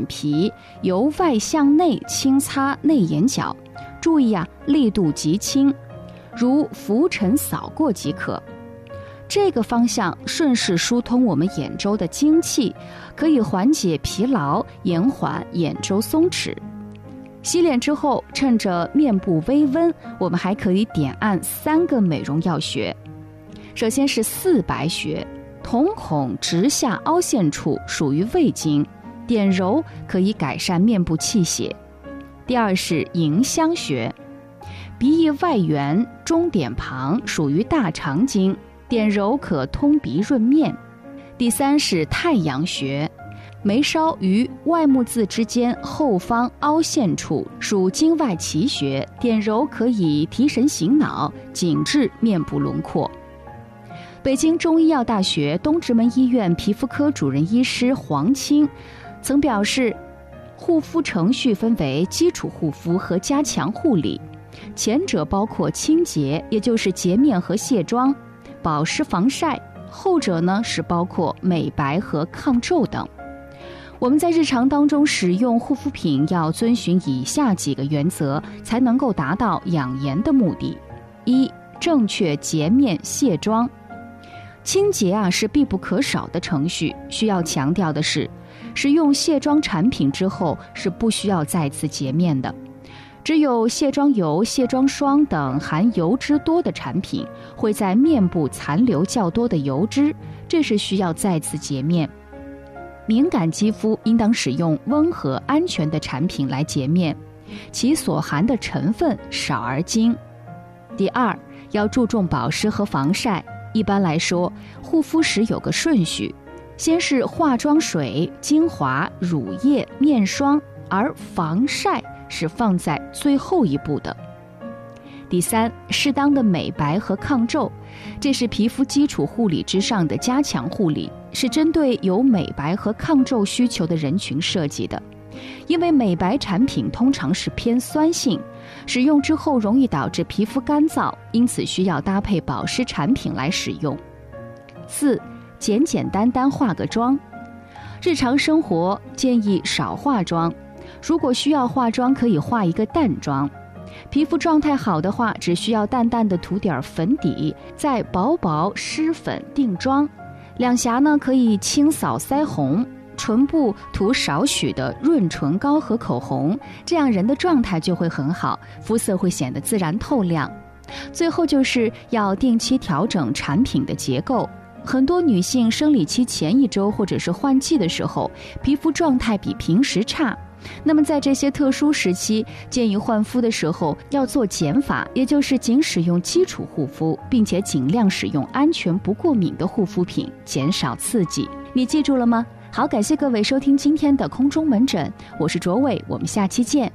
皮，由外向内轻擦内眼角，注意力度极轻，如拂尘扫过即可。这个方向顺势疏通我们眼周的精气，可以缓解疲劳，延缓眼周松弛。洗脸之后，趁着面部微温，我们还可以点按3个美容要穴。首先是四白穴，瞳孔直下凹陷处属于胃经，点揉可以改善面部气血。第二是迎香穴，鼻翼外缘中点旁属于大肠经，点揉可通鼻润面。第三是太阳穴，眉梢与外目眦之间后方凹陷处属经外奇穴，点揉可以提神醒脑，紧致面部轮廓。北京中医药大学东直门医院皮肤科主任医师黄清曾表示，护肤程序分为基础护肤和加强护理，前者包括清洁，也就是洁面和卸妆，保湿防晒；后者呢是包括美白和抗皱等。我们在日常当中使用护肤品要遵循以下几个原则，才能够达到养颜的目的。一、正确洁面卸妆。清洁是必不可少的程序，需要强调的是，使用卸妆产品之后是不需要再次洁面的。只有卸妆油、卸妆霜等含油脂多的产品，会在面部残留较多的油脂，这是需要再次洁面。敏感肌肤应当使用温和安全的产品来洁面，其所含的成分少而精。第二，要注重保湿和防晒。一般来说，护肤时有个顺序，先是化妆水、精华、乳液、面霜，而防晒是放在最后一步的。第三，适当的美白和抗皱，这是皮肤基础护理之上的加强护理，是针对有美白和抗皱需求的人群设计的。因为美白产品通常是偏酸性，使用之后容易导致皮肤干燥，因此需要搭配保湿产品来使用。四、简简单单化个妆。日常生活建议少化妆，如果需要化妆，可以化一个淡妆。皮肤状态好的话，只需要淡淡的涂点粉底，再薄薄施粉定妆。两颊呢可以轻扫腮红，唇部涂少许的润唇膏和口红，这样人的状态就会很好，肤色会显得自然透亮。最后就是要定期调整产品的结构。很多女性生理期前1周或者是换季的时候，皮肤状态比平时差。那么在这些特殊时期，建议换肤的时候要做减法，也就是仅使用基础护肤，并且尽量使用安全不过敏的护肤品，减少刺激。你记住了吗？好，感谢各位收听今天的空中门诊，我是卓伟，我们下期见。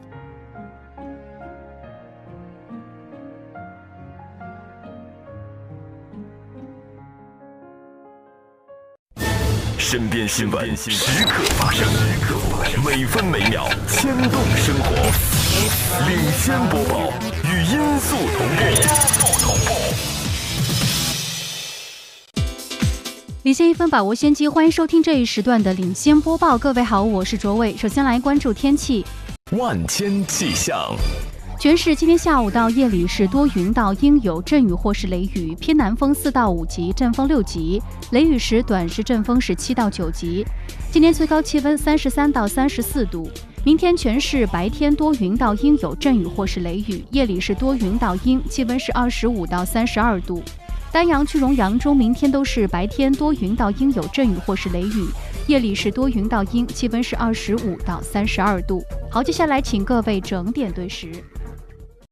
身边新闻时刻发生，每分每秒牵动生活。领先播报，与音速同步。 领先1分，把握先机，欢迎收听这一时段的领先播报。各位好，我是卓伟。首先来关注天气。 万千气象。 全市今天下午到夜里是多云到阴有阵雨或是雷雨，偏南风4到5级，阵风6级，雷雨时短时阵风是7到9级。今天最高气温33到34度。明天全市白天多云到阴有阵雨或是雷雨，夜里是多云到阴，气温是25到32度。丹阳、句容、扬州明天都是白天多云到阴有阵雨或是雷雨，夜里是多云到阴，气温是25到32度。好，接下来请各位整点对时。